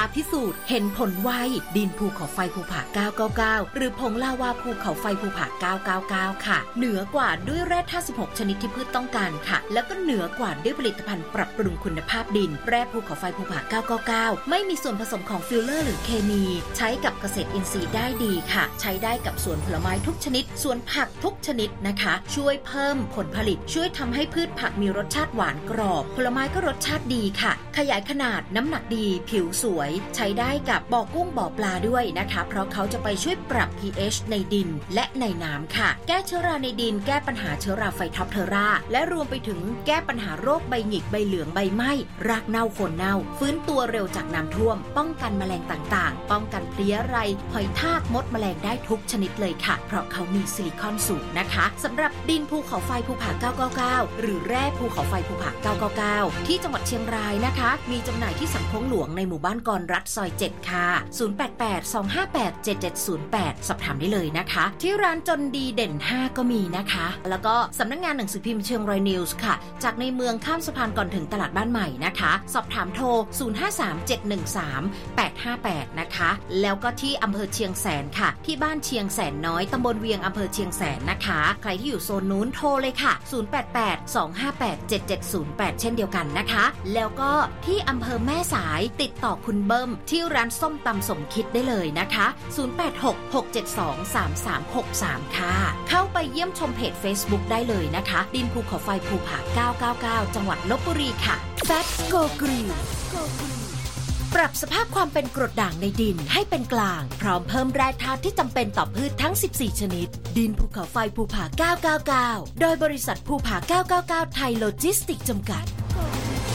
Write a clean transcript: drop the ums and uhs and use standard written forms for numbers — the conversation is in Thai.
พิสูจน์เห็นผลไวดินภูเขาไฟภูผา999หรือผงลาวาภูเขาไฟภูผา999ค่ะเหนือกว่าด้วยแร่ธาตุ16ชนิดที่พืชต้องการค่ะแล้วก็เหนือกว่าด้วยผลิตภัณฑ์ปรับปรุงคุณภาพดินแร่ภูเขาไฟภูผา999ไม่มีส่วนผสมของฟิลเลอร์หรือเคมีใช้กับเกษตรอินทรีย์ได้ดีค่ะใช้ได้กับสวนผลไม้ทุกชนิดสวนผักทุกชนิดนะคะช่วยเพิ่มผลผลิตช่วยทำให้พืชผักมีรสชาติหวานกรอบผลไม้ก็รสชาติดีค่ะขยายขนาดน้ำหนักดีผิวสวยใช้ได้กับบ่อกุ้งบ่อปลาด้วยนะคะเพราะเขาจะไปช่วยปรับ pH ในดินและในน้ำค่ะแก้เชื้อราในดินแก้ปัญหาเชื้อราไฟท็อปเทอราและรวมไปถึงแก้ปัญหาโรคใบหงิกใบเหลืองใบไหม้รากเน่าโคนเน่าฟื้นตัวเร็วจากน้ำท่วมป้องกันแมลงต่างๆป้องกันเพลี้ยไรหอยทากมดแมลงได้ทุกชนิดเลยค่ะเพราะเขามีซิลิคอนสูงนะคะสำหรับดินภูเขาไฟภูผา999หรือแร่ภูเขาไฟภูผา999ที่จังหวัดเชียงรายนะคะมีจำหน่ายที่สันโค้งหลวงในหมู่บ้านกรรัฐซอย7ค่ะ0882587708สอบถามได้เลยนะคะที่ร้านจนดีเด่น5ก็มีนะคะแล้วก็สำนักงานหนังสือพิมพ์เชียงรายนิวส์ค่ะจากในเมืองข้ามสะพานก่อนถึงตลาดบ้านใหม่นะคะสอบถามโทร0537138858นะคะแล้วก็ที่อำเภอเชียงแสนค่ะที่บ้านเชียงแสนน้อยตำบลเวียงอำเภอเชียงแสนนะคะใครที่อยู่โซนนู้นโทรเลยค่ะ0882587708เช่นเดียวกันนะคะแล้วก็ที่อำเภอแม่สายติดต่อคุณเบิ้มที่ร้านส้มตำสมคิดได้เลยนะคะ0866723363ค่ะเข้าไปเยี่ยมชมเพจ Facebook ได้เลยนะคะดินภูเขาไฟภูผา999จังหวัดลพบุรีค่ะแฟตโกกรีนปรับสภาพความเป็นกรดด่างในดินให้เป็นกลางพร้อมเพิ่มแร่ธาตุที่จำเป็นต่อพืชทั้ง14ชนิดดินภูเขาไฟภูผา999โดยบริษัทภูผา999ไทยโลจิสติกส์จำกัด